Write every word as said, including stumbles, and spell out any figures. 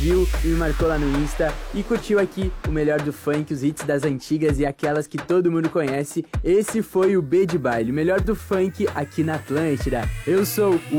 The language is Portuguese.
viu e me marcou lá no Insta e curtiu aqui o melhor do funk, os hits das antigas e aquelas que todo mundo conhece. Esse foi o B de Baile, o melhor do funk aqui na Atlântida. Eu sou o